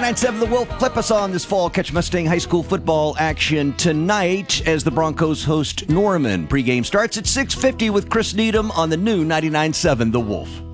99.7 The Wolf. Flip us on this fall. Catch Mustang High School football action tonight as the Broncos host Norman. Pregame starts at 6:50 with Chris Needham on the new 99.7 The Wolf.